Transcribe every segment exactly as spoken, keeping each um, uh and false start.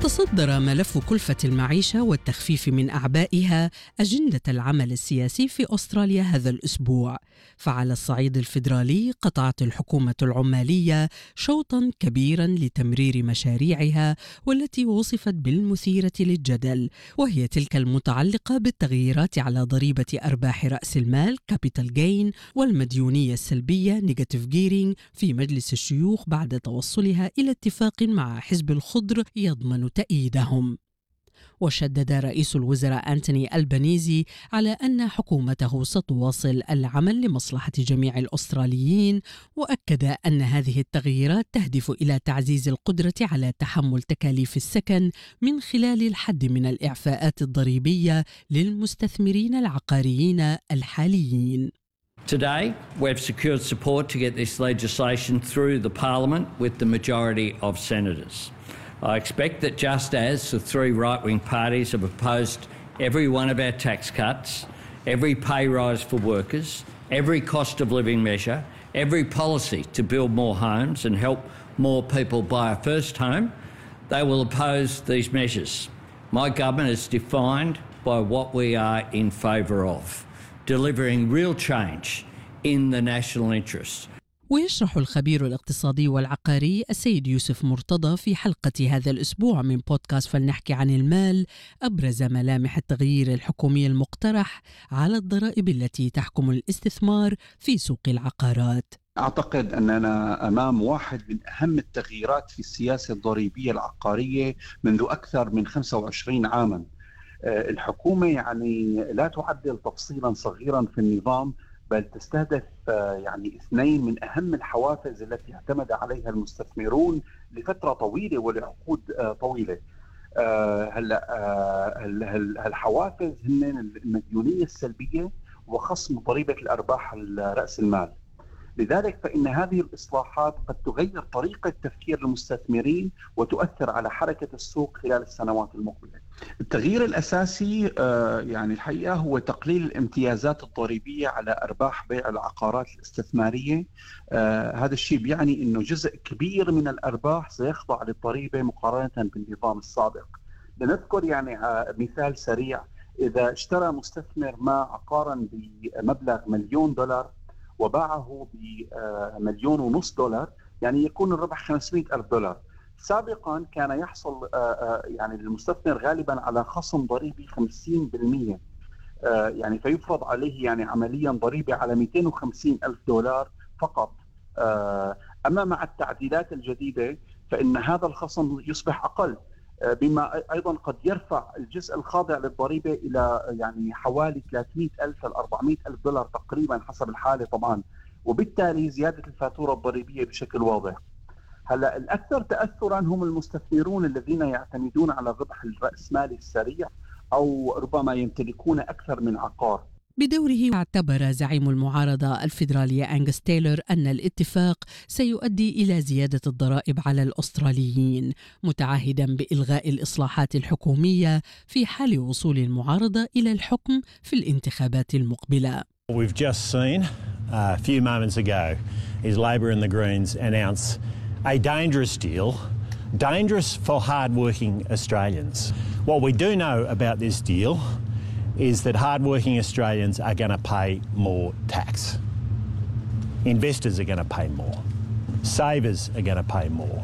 تصدر ملف كلفة المعيشة والتخفيف من أعبائها أجندة العمل السياسي في أستراليا هذا الأسبوع. فعلى الصعيد الفيدرالي قطعت الحكومة العمالية شوطاً كبيراً لتمرير مشاريعها والتي وصفت بالمثيرة للجدل، وهي تلك المتعلقة بالتغييرات على ضريبة أرباح رأس المال Capital Gain والمديونية السلبية Negative Gearing في مجلس الشيوخ بعد توصلها إلى اتفاق مع حزب الخضر يضمن تأييدهم. وشدد رئيس الوزراء أنتوني ألبانيزي على أن حكومته ستواصل العمل لمصلحة جميع الأستراليين، وأكد أن هذه التغييرات تهدف إلى تعزيز القدرة على تحمل تكاليف السكن من خلال الحد من الإعفاءات الضريبية للمستثمرين العقاريين الحاليين. Today, we've secured support to get this legislation through the Parliament with the majority of senators. I expect that just as the three right-wing parties have opposed every one of our tax cuts, every pay rise for workers, every cost of living measure, every policy to build more homes and help more people buy a first home, they will oppose these measures. My government is defined by what we are in favour of, delivering real change in the national interest. ويشرح الخبير الاقتصادي والعقاري السيد يوسف مرتضى في حلقة هذا الأسبوع من بودكاست فلنحكي عن المال أبرز ملامح التغيير الحكومي المقترح على الضرائب التي تحكم الاستثمار في سوق العقارات. أعتقد أننا أمام واحد من أهم التغييرات في السياسة الضريبية العقارية منذ أكثر من خمسة وعشرين عاماً. الحكومة يعني لا تعدل تفصيلاً صغيراً في النظام، بل تستهدف يعني اثنين من أهم الحوافز التي اعتمد عليها المستثمرون لفترة طويلة ولعقود طويلة. هلا الحوافز هن المديونية السلبية وخصم ضريبة الأرباح رأس المال. لذلك فإن هذه الإصلاحات قد تغير طريقة تفكير المستثمرين وتؤثر على حركة السوق خلال السنوات المقبلة. التغيير الأساسي يعني الحقيقة هو تقليل الامتيازات الضريبية على أرباح بيع العقارات الاستثمارية. هذا الشيء بيعني أنه جزء كبير من الأرباح سيخضع للضريبة مقارنة بالنظام السابق. لنذكر يعني مثال سريع، إذا اشترى مستثمر ما عقارا بمبلغ مليون دولار وباعه بمليون ونص دولار، يعني يكون الربح خمسمائة ألف دولار. سابقا كان يحصل يعني المستثمر غالبا على خصم ضريبي خمسين بالمئة، يعني فيفرض عليه يعني عمليا ضريبة على مئتين وخمسين ألف دولار فقط. أما مع التعديلات الجديدة فإن هذا الخصم يصبح أقل، بما أيضا قد يرفع الجزء الخاضع للضريبة إلى يعني حوالي ثلاثمائة ألف إلى أربعمائة ألف دولار تقريبا حسب الحالة طبعا، وبالتالي زيادة الفاتورة الضريبية بشكل واضح. هلا الأكثر تأثرا هم المستثمرون الذين يعتمدون على الربح الرأسمالي السريع أو ربما يمتلكون أكثر من عقار. بدوره اعتبر زعيم المعارضة الفيدرالية أنغس تايلور أن الاتفاق سيؤدي إلى زيادة الضرائب على الأستراليين، متعهدا بإلغاء الإصلاحات الحكومية في حال وصول المعارضة إلى الحكم في الانتخابات المقبلة. We've just seen uh, a few moments ago is Labor and the Greens announce a dangerous deal, dangerous for hard-working Australians. What we do know about this deal is that hard-working Australians are going to pay more tax. Investors are going to pay more. Savers are going to pay more.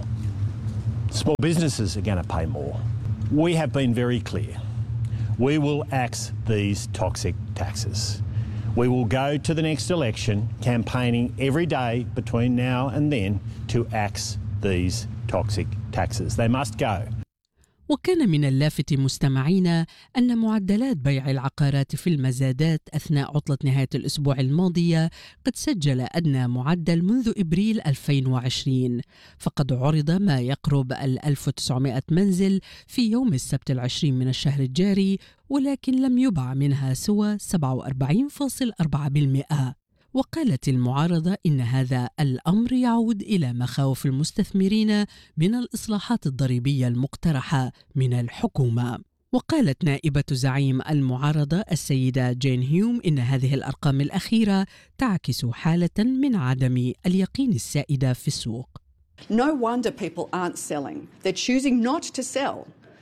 Small businesses are going to pay more. We have been very clear. We will axe these toxic taxes. We will go to the next election campaigning every day between now and then to axe these toxic taxes. They must go. وكان من اللافت مستمعينا أن معدلات بيع العقارات في المزادات أثناء عطلة نهاية الأسبوع الماضية قد سجل أدنى معدل منذ إبريل ألفين وعشرين، فقد عرض ما يقرب ألف وتسعمائة منزل في يوم السبت العشرين من الشهر الجاري، ولكن لم يباع منها سوى سبعة وأربعين فاصلة أربعة بالمئة. وقالت المعارضة إن هذا الأمر يعود إلى مخاوف المستثمرين من الإصلاحات الضريبية المقترحة من الحكومة. وقالت نائبة زعيم المعارضة السيدة جين هيوم إن هذه الأرقام الأخيرة تعكس حالة من عدم اليقين السائدة في السوق. No wonder people aren't selling. They're choosing not to sell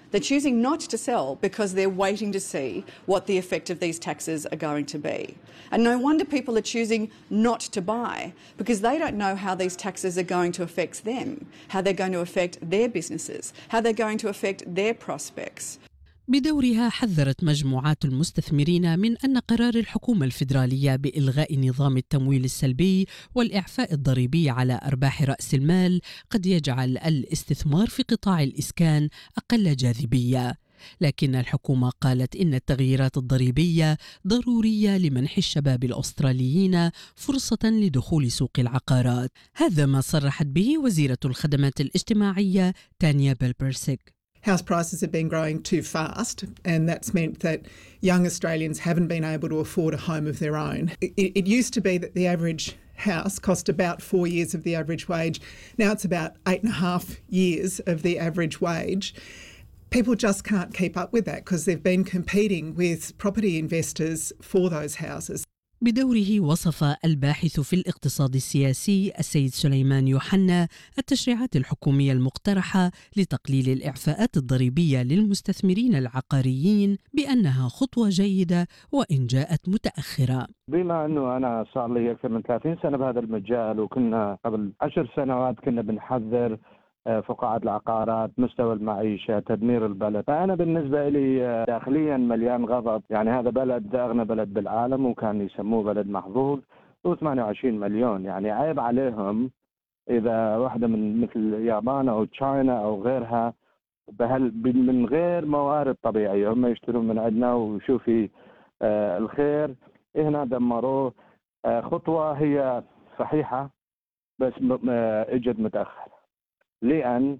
They're choosing not to sell because they're waiting to see what the effect of these taxes are going to be. And no wonder people are choosing not to buy, because they don't know how these taxes are going to affect them, how they're going to affect their businesses, how they're going to affect their prospects. بدورها حذرت مجموعات المستثمرين من أن قرار الحكومة الفيدرالية بإلغاء نظام التمويل السلبي والإعفاء الضريبي على أرباح رأس المال قد يجعل الاستثمار في قطاع الإسكان أقل جاذبية. لكن الحكومة قالت إن التغييرات الضريبية ضرورية لمنح الشباب الأستراليين فرصة لدخول سوق العقارات. هذا ما صرحت به وزيرة الخدمات الاجتماعية تانيا بيلبرسيك. House prices have been growing too fast, and that's meant that young Australians haven't been able to afford a home of their own. It, it used to be that the average house cost about four years of the average wage. Now it's about eight and a half years of the average wage. People just can't keep up with that because they've been competing with property investors for those houses. بدوره وصف الباحث في الاقتصاد السياسي السيد سليمان يوحنا التشريعات الحكومية المقترحة لتقليل الإعفاءات الضريبية للمستثمرين العقاريين بأنها خطوة جيدة وإن جاءت متأخرة. بما أنه أنا صار لي أكثر من ثلاثين سنة بهذا المجال، وكنا قبل عشر سنوات كنا بنحذر فقاعة العقارات، مستوى المعيشة، تدمير البلد. فأنا بالنسبة لي داخليا مليان غضب. يعني هذا بلد أغنى بلد بالعالم وكان يسموه بلد محظوظ، وثمانية وعشرين مليون. يعني عيب عليهم إذا واحدة من مثل اليابان أو تشاينا أو غيرها بهال من غير موارد طبيعية هم يشترون من عندنا وشوفي آه الخير هنا دمروه. آه خطوة هي صحيحة بس آه اجت متأخر، لأن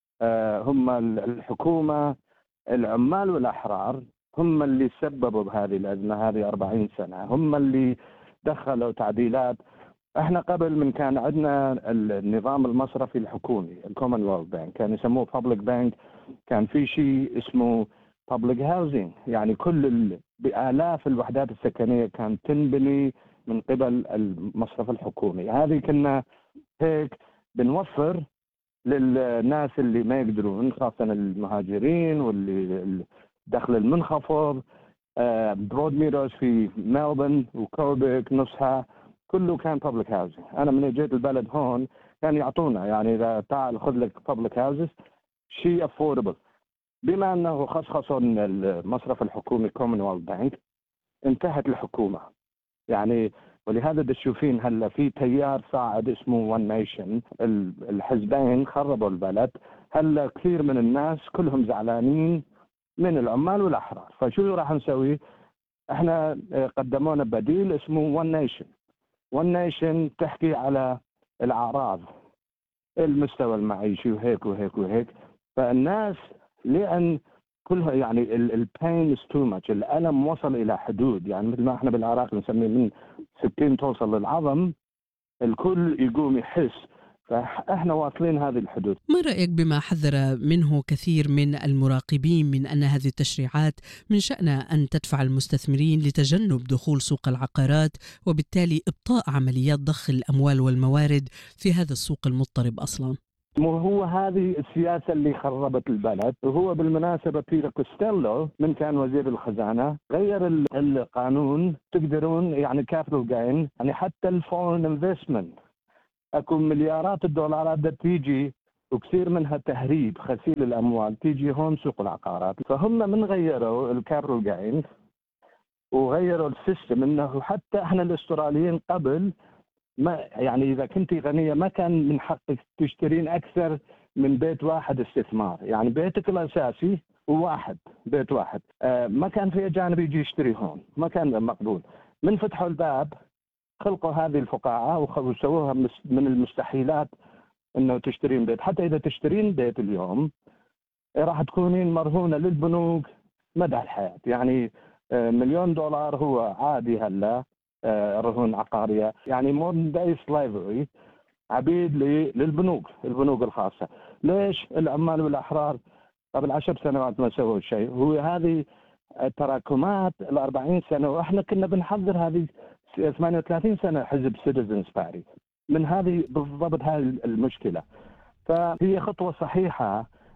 هم الحكومة العمال والأحرار هم اللي سببوا بهذه الأزمة هذه أربعين سنة، هم اللي دخلوا تعديلات. احنا قبل من كان عندنا النظام المصرفي الحكومي الكومنولث بانك، كان يسموه بابليك بانك، كان في شيء اسمه بابليك هاوزنج، يعني كل بآلاف الوحدات السكنية كانت تنبني من قبل المصرف الحكومي. هذه كنا هيك بنوفر للناس اللي ما يقدرون، خاصة المهاجرين واللي الدخل المنخفض. برود ميدوز في ملبورن وكوبك نصها كله كان بابليك هاوزنج. أنا من جيت البلد هون كان يعطونا، يعني إذا تعال خذ لك بابليك هاوزز شيء أفوردبل. بما أنه خصخصوا المصرف الحكومي كومنولث بانك انتهت الحكومة، يعني ولهذا تشوفين هلا في تيار صاعد اسمه ون نيشن. الحزبين خربوا البلد، هلا كثير من الناس كلهم زعلانين من العمال والاحرار. فشو راح نسوي؟ احنا قدمونا بديل اسمه ون نيشن. ون نيشن تحكي على الاعراض، المستوى المعيشي وهيك وهيك وهيك. فالناس لان كلها يعني البين از تو ماتش، الالم وصل الى حدود، يعني مثل ما احنا بالعراق نسميه من ستين توصل للعظم، الكل يقوم يحس. فاحنا واصلين هذه الحدود. ما رايك بما حذر منه كثير من المراقبين من ان هذه التشريعات من شأنها ان تدفع المستثمرين لتجنب دخول سوق العقارات وبالتالي ابطاء عمليات ضخ الاموال والموارد في هذا السوق المضطرب اصلا؟ مو هو هذه السياسة اللي خربت البلد. وهو بالمناسبة بيتر كوستيلو من كان وزير الخزانة غير القانون، تقدرون يعني كابيتال جين، يعني حتى الفورن انفستمنت اكو مليارات الدولارات ده تيجي وكثير منها تهريب غسيل الاموال تيجي هون سوق العقارات. فهم من غيروا الكابيتال جين وغيروا السيستم، انه حتى احنا الاستراليين قبل ما يعني إذا كنتي غنية ما كان من حقك تشترين أكثر من بيت واحد استثمار، يعني بيتك الأساسي وواحد بيت واحد. آه ما كان في أجانب يجي يشتري هون، ما كان مقبول. من فتحوا الباب خلقوا هذه الفقاعة وسووها من المستحيلات إنه تشترين بيت. حتى إذا تشترين بيت اليوم راح تكونين مرهونة للبنوك مدى الحياة، يعني آه مليون دولار هو عادي هلا رهون عقارية، يعني modern day slavery، عبيد للبنوك البنوك الخاصة. ليش العمال والأحرار قبل عشر سنوات ما سووا شيء؟ هو هذه التراكمات الأربعين سنة، وإحنا كنا بنحضر هذه ثمانية وثلاثين سنة حزب سيتيزنز باري من هذه بالضبط هذه المشكلة. فهي خطوة صحيحة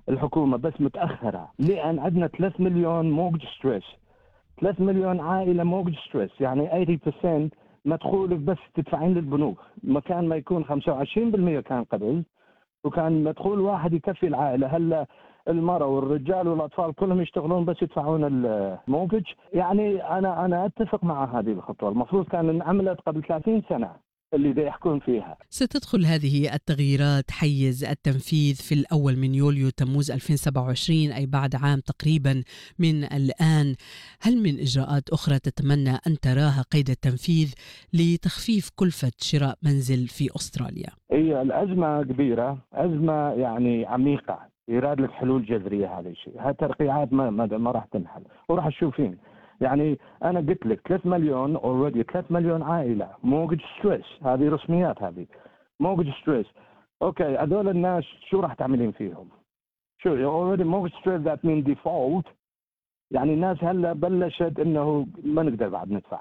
الحكومة بس متأخرة، لأن عندنا ثلاثة مليون موجج ستريس، ثلاثة مليون عائلة موجج ستريس، يعني ثمانين بالمئة مدخولك بس تدفعين للبنوك، مكان ما يكون خمسة وعشرين بالمئة كان قبل، وكان مدخول واحد يكفي العائلة. هلا المرأة والرجال والأطفال كلهم يشتغلون بس يدفعون الموجج. يعني أنا أنا أتفق مع هذه الخطوة، المفروض كان انعملت قبل ثلاثين سنة اللي دا يحكون فيها. ستدخل هذه التغييرات حيز التنفيذ في الأول من يوليو تموز ألفين وسبعة وعشرين، أي بعد عام تقريبا من الآن. هل من إجراءات أخرى تتمنى أن تراها قيد التنفيذ لتخفيف كلفة شراء منزل في أستراليا؟ هي الأزمة كبيرة، أزمة يعني عميقة، يراد لك حلول جذرية. هذا الشيء، هالترقيعات ما ما, ما راح تنحل وراح تشوفين. يعني أنا قلت لك ثلاثة مليون أوريدي، ثلاثة مليون عائلة موجج ستريس، هذه رسميات، هذه موجج ستريس. أوكي، هذول الناس شو راح تعملين فيهم؟ شو أوريدي موجج ستريس ذات مين ديفولت. يعني الناس هلا بلشت إنه ما نقدر بعد ندفع،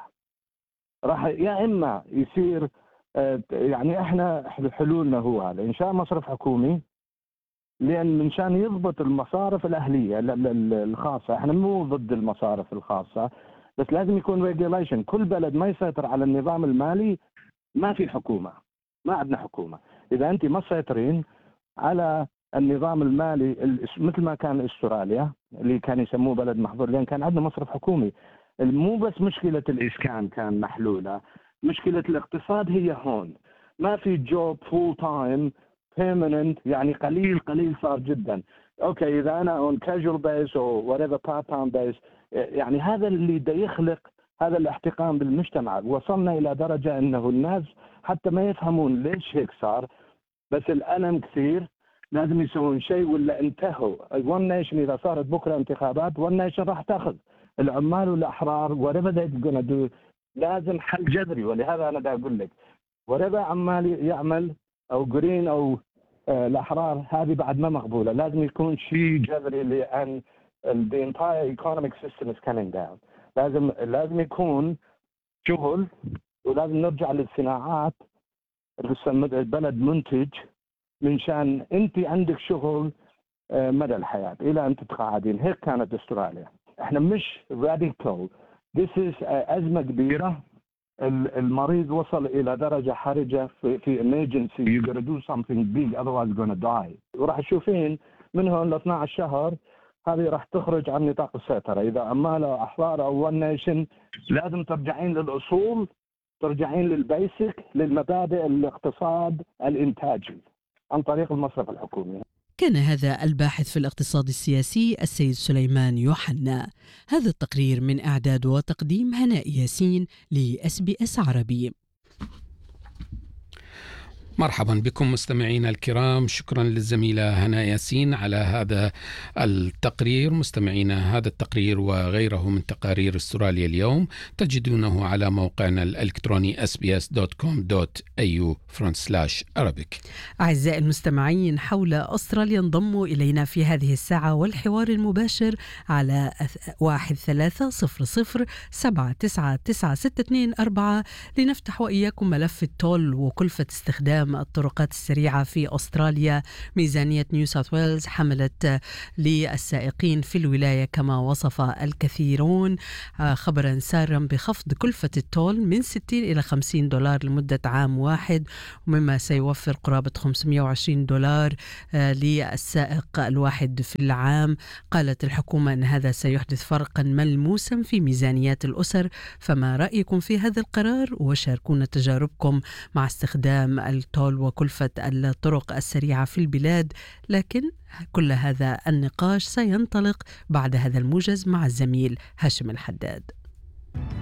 راح يا إما يصير يعني إحنا حلولنا هو هذا، إنشاء مصرف حكومي، لأن منشان يضبط المصارف الأهلية الخاصة. احنا مو ضد المصارف الخاصة، بس لازم يكون ريجوليشن. كل بلد ما يسيطر على النظام المالي ما في حكومة، ما عندنا حكومة. إذا أنت ما تسيطرين على النظام المالي مثل ما كان استراليا اللي كان يسموه بلد محظور، لأن كان عندنا مصرف حكومي. مو بس مشكلة الإسكان كان محلولة، مشكلة الاقتصاد هي هون. ما في جوب فول تايم permanent، يعني قليل قليل صار جدا. اوكي، اذا انا on casual base or whatever part time base، يعني هذا اللي دا يخلق هذا الاحتقان بالمجتمع. وصلنا الى درجة انه الناس حتى ما يفهمون ليش هيك صار، بس الالم كثير، لازم يسوون شيء ولا انتهوا. one nation اذا صارت بكره انتخابات one nation راح تاخذ العمال والاحرار whatever they're gonna do. لازم حل جذري. ولهذا انا دا اقول لك whatever عمال يعمل أو جرين أو آه الأحرار، هذه بعد ما مقبولة. لازم يكون شيء جذري، لأن the entire economic system is coming down. لازم لازم يكون شغل، ولازم نرجع للصناعات. البلد منتج، من شان أنت عندك شغل آه مدى الحياة إلى أن تتقاعدين. هيك كانت أستراليا. إحنا مش radical. This is آه أزمة كبيرة. المريض وصل إلى درجة حرجة في, في emergency. you gotta do something big otherwise you're gonna die. وراح تشوفين من هون ل اثني عشر شهر هذه راح تخرج عن نطاق السيطرة. إذا عمالة أحرار أو one nation، لازم ترجعين للأصول، ترجعين للبيسك، للمبادئ الاقتصاد الإنتاجي عن طريق المصرف الحكومي. كان هذا الباحث في الاقتصاد السياسي السيد سليمان يوحنا. هذا التقرير من إعداد وتقديم هناء ياسين لإس بي إس عربي. مرحبا بكم مستمعينا الكرام، شكرا للزميلة هناء ياسين على هذا التقرير. مستمعينا، هذا التقرير وغيره من تقارير استراليا اليوم تجدونه على موقعنا الإلكتروني إس بي إس دوت كوم دوت إيه يو فرونت سلاش أرابيك. أعزائي المستمعين، حول أستراليا انضموا إلينا في هذه الساعة والحوار المباشر على واحد ثلاثة صفر صفر سبعة تسعة تسعة ستة اثنين أربعة لنفتح وإياكم ملف التول وكلفة استخدام الطرقات السريعة في أستراليا. ميزانية نيو ساوث ويلز حملت للسائقين في الولاية كما وصف الكثيرون خبرا سارا بخفض كلفة التول من ستين إلى خمسين دولار لمدة عام واحد، ومما سيوفر قرابة خمسمائة وعشرين دولار للسائق الواحد في العام. قالت الحكومة أن هذا سيحدث فرقا ملموسا في ميزانيات الأسر. فما رأيكم في هذا القرار؟ وشاركونا تجاربكم مع استخدام التول وكلفة الطرق السريعة في البلاد. لكن كل هذا النقاش سينطلق بعد هذا الموجز مع الزميل هاشم الحداد.